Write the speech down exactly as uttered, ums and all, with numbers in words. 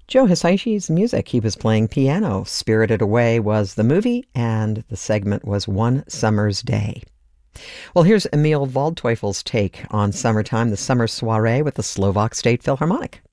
Joe Hisaishi's music. He was playing piano. Spirited Away was the movie, and the segment was One Summer's Day. Well, here's Emil Waldteufel's take on summertime, the summer soiree with the Slovak State Philharmonic.